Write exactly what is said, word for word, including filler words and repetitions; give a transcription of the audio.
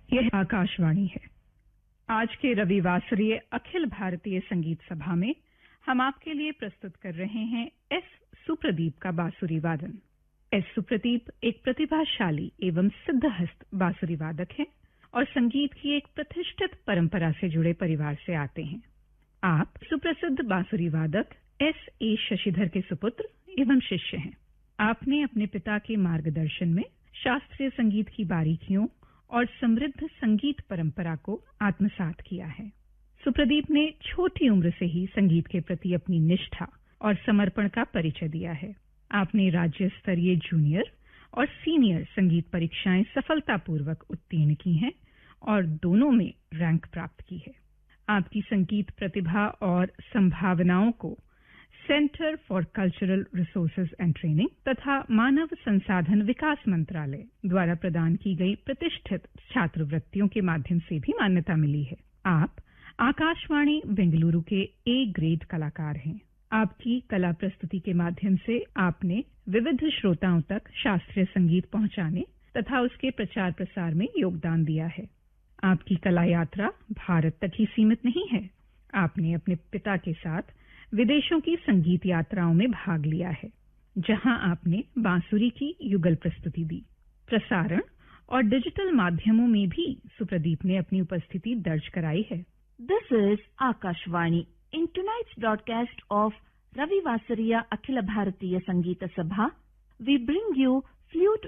यह आकाशवाणी है। आज के रविवासरीय अखिल भारतीय संगीत सभा में हम आपके लिए प्रस्तुत कर रहे हैं एस सुप्रदीप का बांसुरी वादन। एस सुप्रदीप एक प्रतिभाशाली एवं सिद्धहस्त बांसुरी वादक हैं और संगीत की एक प्रतिष्ठित परंपरा से जुड़े परिवार से आते हैं। आप सुप्रसिद्ध बांसुरी वादक एस ए शशिधर के सुपुत्र एवं शिष्य हैं। आपने अपने पिता के मार्गदर्शन में शास्त्रीय संगीत की बारीकियों और समृद्ध संगीत परंपरा को आत्मसात किया है। सुप्रदीप ने छोटी उम्र से ही संगीत के प्रति अपनी निष्ठा और समर्पण का परिचय दिया है। आपने राज्य स्तरीय जूनियर और सीनियर संगीत परीक्षाएं सफलतापूर्वक उत्तीर्ण की हैं और दोनों में रैंक प्राप्त की है। आपकी संगीत प्रतिभा और संभावनाओं को centre for cultural resources and training तथा मानव संसाधन विकास मंत्रालय द्वारा प्रदान की गई प्रतिष्ठित छात्रवृत्तियों के माध्यम से भी मान्यता मिली है। आप आकाशवाणी बेंगलुरु के ए ग्रेड कलाकार हैं। आपकी कला प्रस्तुति के माध्यम से आपने विविध श्रोताओं तक शास्त्रीय संगीत पहुंचाने तथा उसके प्रचार प्रसार में योगदान दिया है। आपकी कला यात्रा भारत तक ही सीमित नहीं है। आपने अपने पिता के साथ विदेशों की संगीत यात्राओं में भाग लिया है, जहां आपने बांसुरी की युगल प्रस्तुति दी। प्रसारण और डिजिटल माध्यमों में भी सुप्रदीप ने अपनी उपस्थिति दर्ज कराई है। This is Akashvani. In tonight's broadcast of Ravi Vasariya Akhila Bharatiya Sangeeta Sabha, we bring you flute